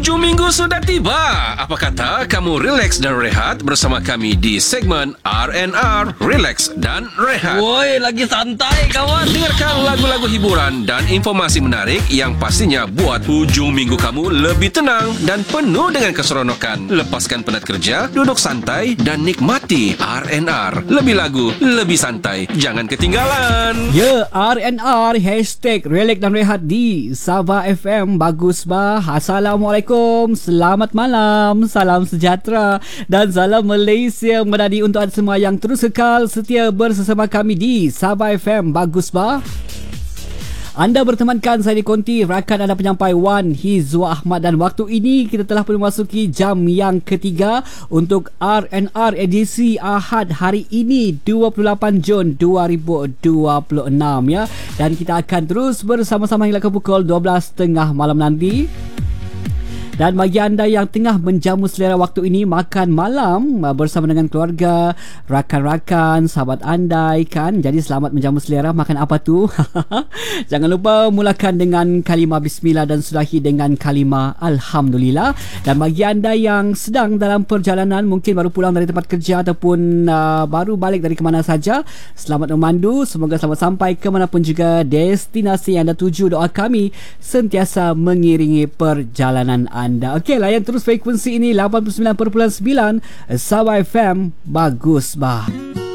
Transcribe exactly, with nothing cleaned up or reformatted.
Hujung minggu sudah tiba. Apa kata kamu relax dan rehat bersama kami di segmen R and R, Relax dan Rehat. Woi, lagi santai kawan. Dengarkan lagu-lagu hiburan dan informasi menarik yang pastinya buat hujung minggu kamu lebih tenang dan penuh dengan keseronokan. Lepaskan penat kerja, duduk santai dan nikmati R and R. Lebih lagu, lebih santai. Jangan ketinggalan. Ya, R and R, hashtag Relax dan Rehat di Sabah F M. Bagus bah. Assalamualaikum, selamat malam, salam sejahtera dan salam Malaysia menjadi untuk anda semua yang terus kekal setia bersama kami di Sabah F M. Bagus bah. Anda bertemankan saya di konti rakan anda penyampai Wan Hizwa Ahmad, dan waktu ini kita telah pun memasuki jam yang ketiga untuk R and R edisi Ahad hari ini dua puluh lapan Jun dua ribu dua puluh enam ya, dan kita akan terus bersama-sama hingga ke pukul dua belas tiga puluh malam nanti. Dan bagi anda yang tengah menjamu selera waktu ini makan malam bersama dengan keluarga, rakan-rakan, sahabat anda kan, jadi selamat menjamu selera. Makan apa tu? Jangan lupa mulakan dengan kalimah bismillah dan sudahi dengan kalimah alhamdulillah. Dan bagi anda yang sedang dalam perjalanan, mungkin baru pulang dari tempat kerja ataupun uh, baru balik dari kemana saja, selamat memandu. Semoga selamat sampai ke manapun juga destinasi yang anda tuju. Doa kami sentiasa mengiringi perjalanan anda. Anda. Okey, layan terus frekuensi ini lapan puluh sembilan perpuluhan sembilan Sabah F M. Bagus bah.